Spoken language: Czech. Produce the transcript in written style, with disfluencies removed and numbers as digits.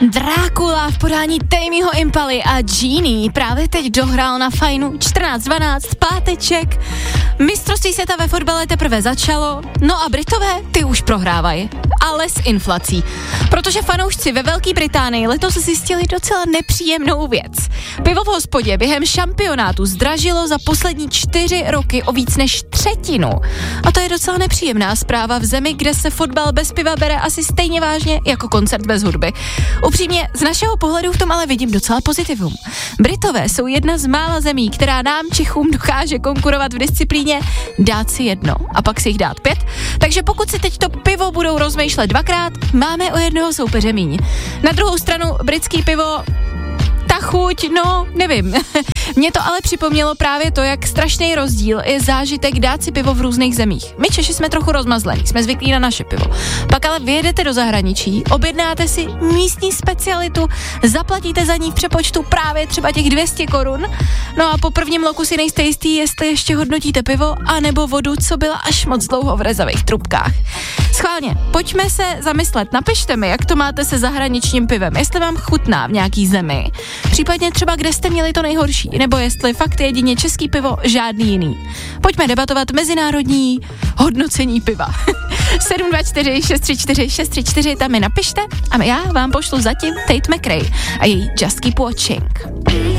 Drákula v podání Tamyho Impaly a Genie právě teď dohrál na Fajnu 14:12, páteček. Mistrovství světa ve fotbale teprve začalo, no a Britové, ty už prohrávají, ale s inflací. Protože fanoušci ve Velké Británii letos zjistili docela nepříjemnou věc. Pivo v hospodě během šampionátu zdražilo za poslední 4 roky o víc než 1/3. A to je docela nepříjemná zpráva v zemi, kde se fotbal bez piva bere asi stejně vážně jako koncert bez hudby. Upřímně, z našeho pohledu v tom ale vidím docela pozitivum. Britové jsou jedna z mála zemí, která nám Čechům dokáže konkurovat v disciplíně dát si jedno a pak si jich dát 5. Takže pokud si teď to pivo budou rozmýšlet dvakrát, máme o jednoho soupeře míň. Na druhou stranu britský pivo, ta chuť, no, nevím. Mně to ale připomnělo právě to, jak strašný rozdíl je zážitek dát si pivo v různých zemích. My Češi jsme trochu rozmazlení, jsme zvyklí na naše pivo. Pak ale vyjedete do zahraničí, objednáte si místní specialitu, zaplatíte za ní v přepočtu právě třeba těch 200 korun, no a po prvním loku si nejste jistý, jestli ještě hodnotíte pivo, anebo vodu, co byla až moc dlouho v rezavých trubkách. Schválně, pojďme se zamyslet, napište mi, jak to máte se zahraničním pivem, jestli vám chutná v nějaký zemi, případně třeba kde jste měli to nejhorší, nebo jestli fakt jedině český pivo, žádný jiný. Pojďme debatovat mezinárodní hodnocení piva. 724 634 634, tam mi napište a já vám pošlu zatím Tate McRae a její Just Keep Watching.